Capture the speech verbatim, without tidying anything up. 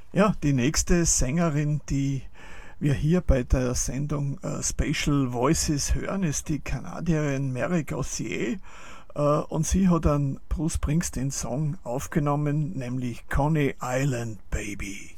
Ja, die nächste Sängerin, die wir hier bei der Sendung äh, Spatial Voices hören, ist die Kanadierin Mary Gauthier. Äh, und sie hat einen Bruce Springsteen-Song aufgenommen, nämlich Coney Island Baby.